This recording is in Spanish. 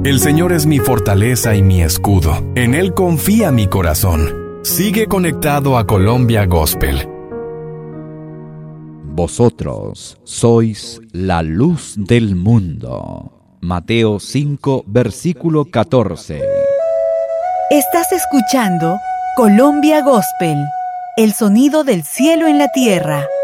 El Señor es mi fortaleza y mi escudo. En Él confía mi corazón. Sigue conectado a Colombia Gospel. Vosotros sois la luz del mundo. Mateo 5, versículo 14. Estás escuchando Colombia Gospel, el sonido del cielo en la tierra.